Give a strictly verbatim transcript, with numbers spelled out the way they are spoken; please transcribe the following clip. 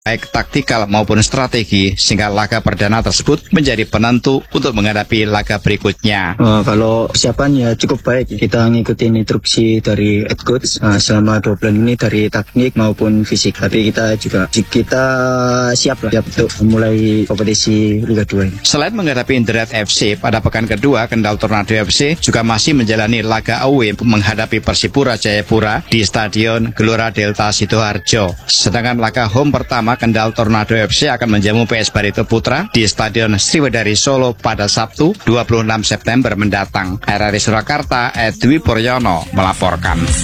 baik taktikal maupun strategi, sehingga laga perdana tersebut menjadi penentu untuk menghadapi laga berikutnya. Uh, kalau persiapan ya cukup baik, kita ngikutin instruksi dari head coach uh, selama dua bulan ini dari teknik maupun fisik. Tapi kita juga kita siap lah siap untuk mulai kompetisi Liga dua ini. Selain menghadapi Indra F C pada pekan kedua, Kendal Tornado F C juga masih menjalani laga away menghadapi Persipura Jayapura di Stadion Gelora Delta Sidoarjo. Sedangkan laga home pertama Kendal Tornado F C akan menjamu P S Barito Putra di Stadion Sriwedari Solo pada Sabtu dua puluh enam September mendatang. R R I Surakarta, Edwi Puryono melaporkan.